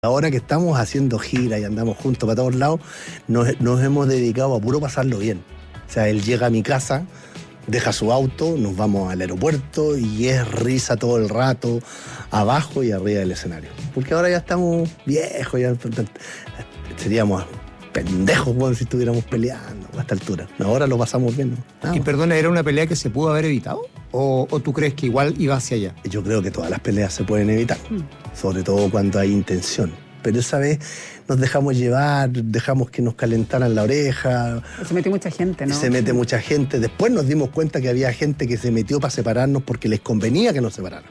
Ahora que estamos haciendo gira y andamos juntos para todos lados, nos hemos dedicado a puro pasarlo bien. O sea, él llega a mi casa, deja su auto, nos vamos al aeropuerto y es risa todo el rato, abajo y arriba del escenario. Porque ahora ya estamos viejos, ya seríamos pendejos, bueno, si estuviéramos peleando a esta altura. Ahora lo pasamos bien, ¿no? Y perdona, ¿era una pelea que se pudo haber evitado? ¿O tú crees que igual iba hacia allá? Yo creo que todas las peleas se pueden evitar, sobre todo cuando hay intención. Pero esa vez nos dejamos llevar, dejamos que nos calentaran la oreja. Se metió mucha gente, ¿no? Se mete mucha gente. Después nos dimos cuenta que había gente que se metió para separarnos porque les convenía que nos separaran.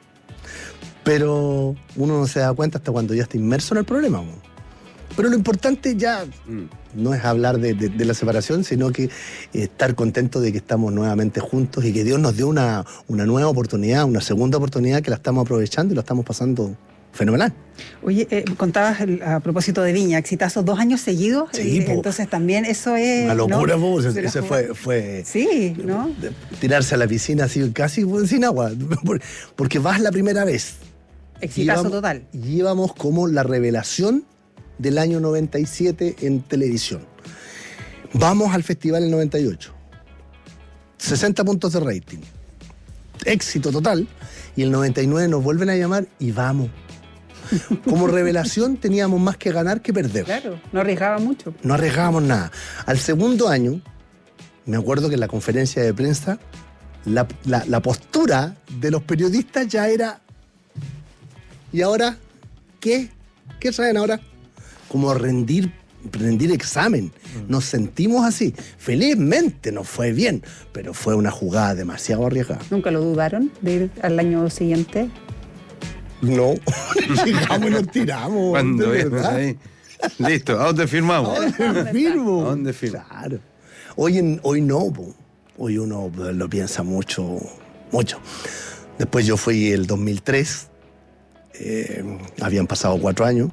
Pero uno no se da cuenta hasta cuando ya está inmerso en el problema, ¿no? Pero lo importante ya no es hablar de la separación, sino que estar contento de que estamos nuevamente juntos y que Dios nos dio una nueva oportunidad, una segunda oportunidad que la estamos aprovechando y la estamos pasando fenomenal. Oye, contabas a propósito de Viña, exitazo 2 años seguidos. Sí, entonces también eso es... Una locura, ¿no? po, ese fue sí, ¿no? Tirarse a la piscina así casi sin agua, porque vas la primera vez. Exitazo total. Llevamos como la revelación del año 97 en televisión. Vamos al festival el 98. 60 puntos de rating. Éxito total. Y el 99 nos vuelven a llamar y vamos. Como revelación teníamos más que ganar que perder. Claro, no arriesgaba mucho. No arriesgábamos nada. Al segundo año, me acuerdo que en la conferencia de prensa, la postura de los periodistas ya era... ¿Y ahora qué? ¿Qué traen ahora? Como rendir examen. Nos sentimos así. Felizmente nos fue bien, pero fue una jugada demasiado arriesgada. ¿Nunca lo dudaron de ir al año siguiente? No, llegamos y nos tiramos. ¿Cuándo es? Ahí. Listo, ¿a dónde firmamos? ¿A dónde firmo? ¿A dónde firmo? Claro. Hoy no, po. Hoy uno lo piensa mucho. Después yo fui el 2003. Habían pasado 4 años.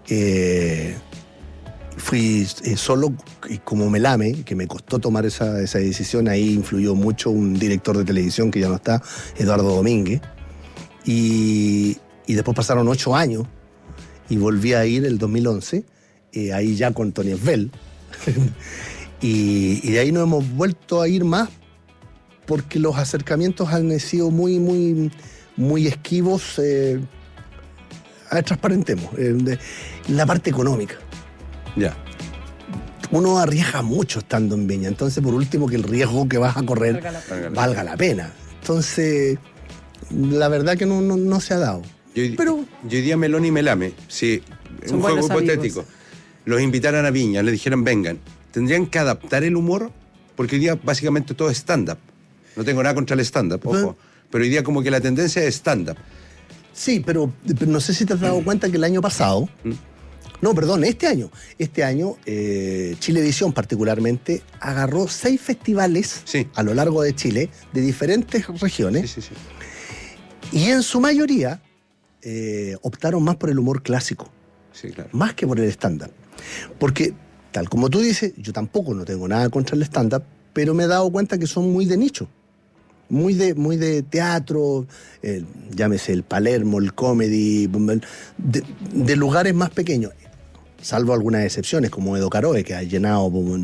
Fui solo como Melame, que me costó tomar esa decisión. Ahí influyó mucho un director de televisión que ya no está, Eduardo Domínguez. Y después pasaron 8 años y volví a ir el 2011, ahí ya con Tony Esbel. y de ahí no hemos vuelto a ir más porque los acercamientos han sido muy esquivos. Transparentemos la parte económica. Ya. Uno arriesga mucho estando en Viña, entonces por último que el riesgo que vas a correr valga la pena. Entonces, la verdad que no se ha dado. Yo hoy día Melón y Melame, si en un juego hipotético, los invitaran a Viña, les dijeran vengan, ¿tendrían que adaptar el humor? Porque hoy día básicamente todo es stand-up. No tengo nada contra el stand-up, ojo. Pero hoy día como que la tendencia es stand-up. Sí, pero no sé si te has dado cuenta que el año pasado... No, perdón, este año Chilevisión particularmente agarró 6 festivales a lo largo de Chile, de diferentes regiones, Sí. Y en su mayoría optaron más por el humor clásico, Sí, claro. más que por el stand-up. Porque, tal como tú dices, yo tampoco no tengo nada contra el stand-up, pero me he dado cuenta que son muy de nicho. Muy de teatro, llámese el Palermo, el Comedy, de lugares más pequeños, salvo algunas excepciones, como Edo Caroe, que ha llenado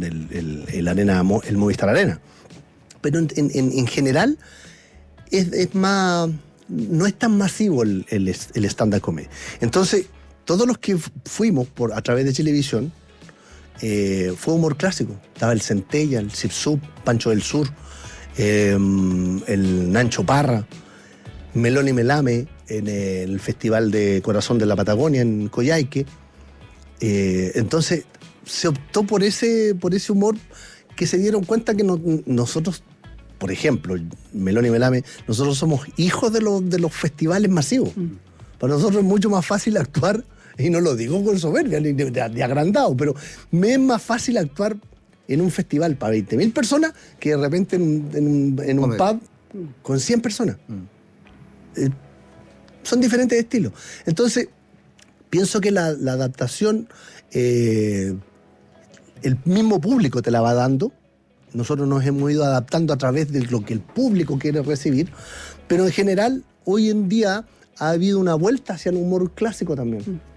el Movistar Arena. Pero en general es más, no es tan masivo el stand-up comedy. Entonces, todos los que fuimos a través de Chilevisión, fue humor clásico. Estaba el Centella, el Zip Zup, Pancho del Sur, el Nacho Parra, Melón y Melame en el Festival de Corazón de la Patagonia en Coyhaique. Entonces se optó por ese humor, que se dieron cuenta que nosotros, por ejemplo, Melón y Melame, nosotros somos hijos de los festivales masivos. Para nosotros es mucho más fácil actuar, y no lo digo con soberbia ni de agrandado, pero me es más fácil actuar en un festival para 20.000 personas que de repente en un pub con 100 personas. Son diferentes estilos. Entonces, pienso que la adaptación, el mismo público te la va dando. Nosotros nos hemos ido adaptando a través de lo que el público quiere recibir, pero en general, hoy en día ha habido una vuelta hacia el humor clásico también.